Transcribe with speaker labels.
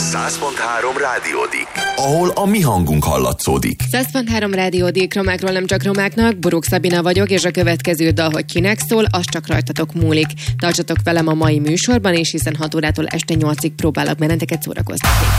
Speaker 1: 100.3 Rádiódik, ahol a mi hangunk hallatszódik.
Speaker 2: 100.3 Rádiódik, romákról nem csak romáknak, Borúk Szabina vagyok, és a következő dal, hogy kinek szól, az csak rajtatok múlik. Tartsatok velem a mai műsorban, és hiszen 6 órától este 8-ig próbálok benneteket szórakoztatni.